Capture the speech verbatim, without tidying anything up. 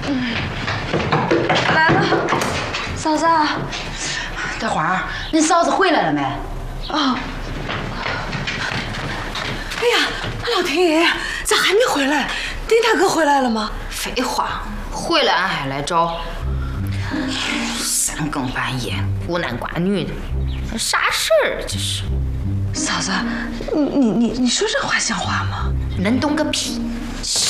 嗯，来了，嫂子。 大花，你嫂子回来了没？ 哦。哎呀，老天爷，咋还没回来？丁大哥回来了吗？ 废话，回来俺还来找。三更半夜，孤男寡女的，啥事儿这是？ 嫂子，你你你你说这话像话吗？ 能懂个屁！